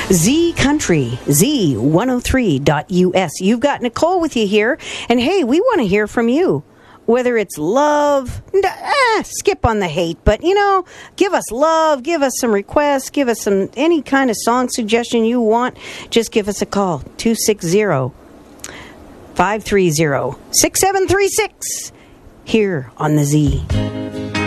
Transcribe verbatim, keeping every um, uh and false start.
Z Country, Z one oh three dot U S. You've got Nicole with you here, and hey, we want to hear from you. Whether it's love, eh, skip on the hate, but, you know, give us love, give us some requests, give us some any kind of song suggestion you want. Just give us a call, two six zero, five three zero, six seven three six, here on the Z.